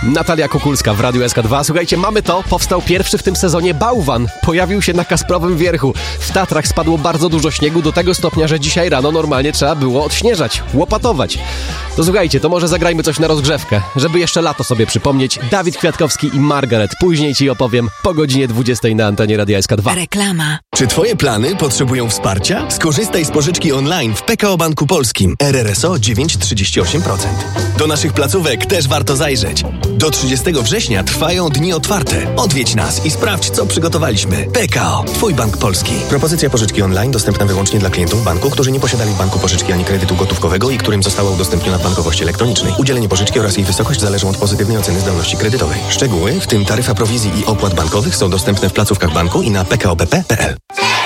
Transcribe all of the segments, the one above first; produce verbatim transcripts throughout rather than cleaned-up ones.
Natalia Kukulska w Radiu S K dwa. Słuchajcie, mamy to. Powstał pierwszy w tym sezonie bałwan. Pojawił się na Kasprowym Wierchu. W Tatrach spadło bardzo dużo śniegu, do tego stopnia, że dzisiaj rano normalnie trzeba było odśnieżać, łopatować. To słuchajcie, to może zagrajmy coś na rozgrzewkę, żeby jeszcze lato sobie przypomnieć. Dawid Kwiatkowski i Margaret. Później ci opowiem po godzinie dwudziestej na antenie Radia S K dwa. Reklama. Czy twoje plany potrzebują wsparcia? Skorzystaj z pożyczki online w P K O Banku Polskim. R R S O dziewięć przecinek trzydzieści osiem procent. Do naszych placówek też warto zajrzeć. Do trzydziestego września trwają dni otwarte. Odwiedź nas i sprawdź, co przygotowaliśmy. P K O. Twój bank polski. Propozycja pożyczki online dostępna wyłącznie dla klientów banku, którzy nie posiadali w banku pożyczki ani kredytu gotówkowego i którym została udostępniona w bankowości elektronicznej. Udzielenie pożyczki oraz jej wysokość zależą od pozytywnej oceny zdolności kredytowej. Szczegóły, w tym taryfa prowizji i opłat bankowych, są dostępne w placówkach banku i na p k o b p kropka p l.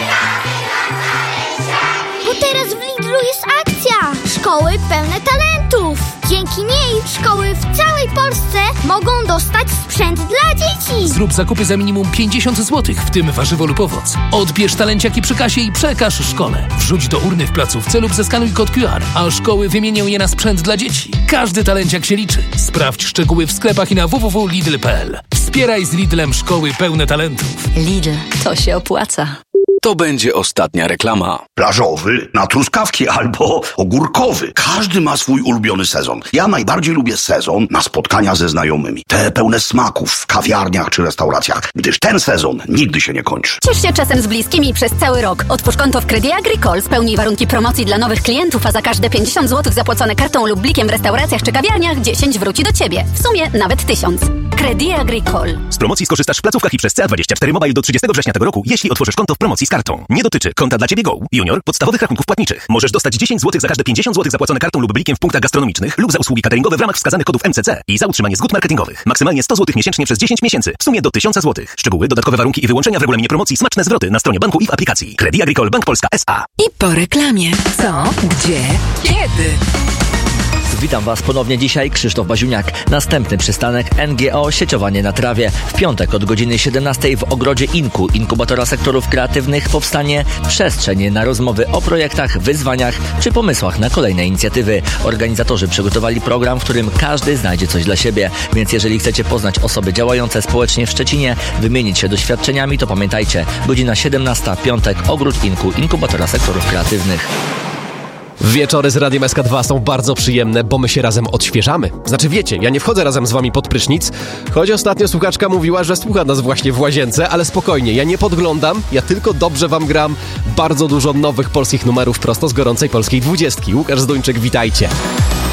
Bo teraz w Lidlu jest akcja! Szkoły pełne talentów! Dzięki niej szkoły w całej Polsce mogą dostać sprzęt dla dzieci! Zrób zakupy za minimum pięćdziesiąt złotych, w tym warzywo lub owoc. Odbierz talenciaki przy kasie i przekaż szkole. Wrzuć do urny w placówce lub zeskanuj kod Q R, a szkoły wymienią je na sprzęt dla dzieci. Każdy talenciak się liczy. Sprawdź szczegóły w sklepach i na w w w kropka lidl kropka p l. Wspieraj z Lidlem szkoły pełne talentów. Lidl, to się opłaca. To będzie ostatnia reklama. Plażowy na truskawki albo ogórkowy. Każdy ma swój ulubiony sezon. Ja najbardziej lubię sezon na spotkania ze znajomymi. Te pełne smaków w kawiarniach czy restauracjach, gdyż ten sezon nigdy się nie kończy. Ciesz się czasem z bliskimi przez cały rok. Otwórz konto w Credit Agricole, spełnij warunki promocji dla nowych klientów, a za każde pięćdziesiąt złotych zapłacone kartą lub blikiem w restauracjach czy kawiarniach dziesięć wróci do Ciebie. W sumie nawet tysiąc. Credit Agricole. Z promocji skorzystasz w placówkach i przez C A dwadzieścia cztery Mobile do trzydziestego września tego roku, jeśli otworzysz konto w promocji z kartą. Nie dotyczy konta dla Ciebie Go, Junior, podstawowych rachunków płatniczych. Możesz dostać dziesięć złotych za każde pięćdziesiąt złotych zapłacone kartą lub blikiem w punktach gastronomicznych lub za usługi cateringowe w ramach wskazanych kodów M C C i za utrzymanie zgód marketingowych. Maksymalnie sto złotych miesięcznie przez dziesięć miesięcy. W sumie do tysiąc złotych. Szczegóły, dodatkowe warunki i wyłączenia w regulaminie promocji, smaczne zwroty na stronie banku i w aplikacji. Credit Agricole Bank Polska S A. I po reklamie. Co? Gdzie? Kiedy? Witam Was ponownie dzisiaj, Krzysztof Baziuniak. Następny przystanek N G O Sieciowanie na trawie. W piątek od godziny siedemnastej w ogrodzie Inku, inkubatora sektorów kreatywnych, powstanie przestrzeń na rozmowy o projektach, wyzwaniach czy pomysłach na kolejne inicjatywy. Organizatorzy przygotowali program, w którym każdy znajdzie coś dla siebie, więc jeżeli chcecie poznać osoby działające społecznie w Szczecinie, wymienić się doświadczeniami, to pamiętajcie, godzina siedemnasta, piątek, ogród Inku, inkubatora sektorów kreatywnych. Wieczory z Radiem S K dwa są bardzo przyjemne, bo my się razem odświeżamy. Znaczy wiecie, ja nie wchodzę razem z wami pod prysznic, choć ostatnio słuchaczka mówiła, że słucha nas właśnie w łazience, ale spokojnie, ja nie podglądam, ja tylko dobrze wam gram bardzo dużo nowych polskich numerów prosto z gorącej polskiej dwudziestki. Łukasz Zduńczyk, witajcie.